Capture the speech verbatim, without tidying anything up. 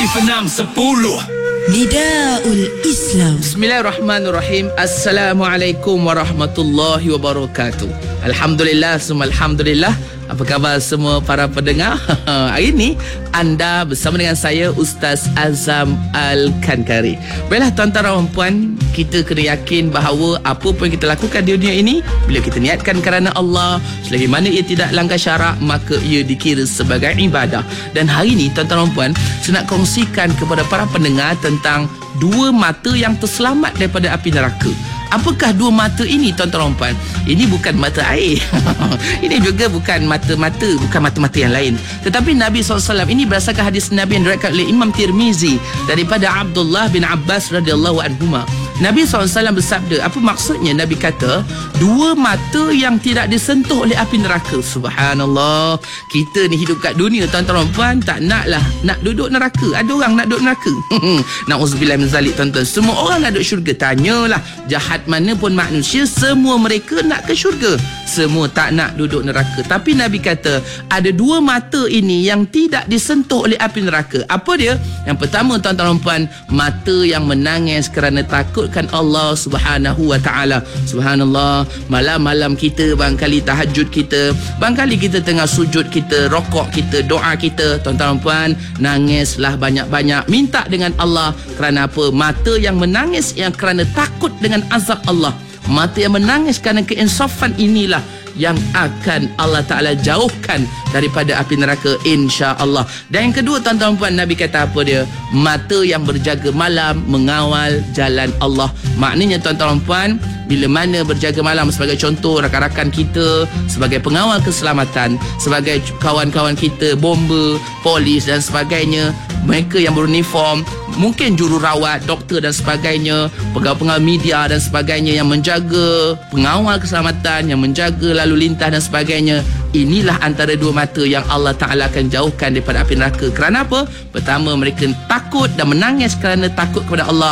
Aktif enam sepuluh. Nidaul Islam. Bismillahirrahmanirrahim. Assalamualaikum warahmatullahi wabarakatuh. Alhamdulillah, summa alhamdulillah. Apa khabar semua para pendengar? Hari ini anda bersama dengan saya, Ustaz Azam Al-Kankari. Baiklah tuan-tuan dan puan, kita kena yakin bahawa apa pun yang kita lakukan di dunia ini, bila kita niatkan kerana Allah, selagi mana ia tidak langgar syarak, maka ia dikira sebagai ibadah. Dan hari ini tuan-tuan dan puan, saya nak kongsikan kepada para pendengar tentang dua mata yang terselamat daripada api neraka. Apakah dua mata ini tuan-tuan dan puan? Ini bukan mata air. Ini juga bukan mata-mata, bukan mata-mata yang lain. Tetapi Nabi sallallahu alaihi wasallam, ini berdasarkan hadis Nabi yang diriwayatkan oleh Imam Tirmizi daripada Abdullah bin Abbas radhiyallahu anhuma. Nabi sallallahu alaihi wasallam bersabda, apa maksudnya? Nabi kata, dua mata yang tidak disentuh oleh api neraka. Subhanallah. Kita ni hidup kat dunia tuan-tuan dan puan, tak naklah nak duduk neraka. Ada orang nak duduk neraka. Na'udzubillah min zalik tuan-tuan. Semua orang nak duduk syurga. Tanyalah, jahat mana pun manusia, semua mereka nak ke syurga. Semua tak nak duduk neraka. Tapi Nabi kata, ada dua mata ini yang tidak disentuh oleh api neraka. Apa dia? Yang pertama tuan-tuan dan puan, mata yang menangis kerana takutkan Allah Subhanahu wa ta'ala. Subhanallah, malam-malam kita, barangkali tahajud kita, barangkali kita tengah sujud kita, rokok kita, doa kita, tuan-tuan dan puan, nangislah banyak-banyak, minta dengan Allah. Kerana apa? Mata yang menangis yang kerana takut dengan azab Allah, mata yang menangis kerana keinsafan inilah yang akan Allah Ta'ala jauhkan daripada api neraka, insya-Allah. Dan yang kedua tuan-tuan puan, Nabi kata apa dia? Mata yang berjaga malam mengawal jalan Allah. Maknanya tuan-tuan puan, bila mana berjaga malam, sebagai contoh rakan-rakan kita, sebagai pengawal keselamatan, sebagai kawan-kawan kita, bomba, polis dan sebagainya, mereka yang beruniform, mungkin jururawat, doktor dan sebagainya, pegawai-pegawai media dan sebagainya, yang menjaga pengawal keselamatan, yang menjaga lalu lintas dan sebagainya. Inilah antara dua mata yang Allah Ta'ala akan jauhkan daripada api neraka. Kerana apa? Pertama, mereka takut dan menangis kerana takut kepada Allah.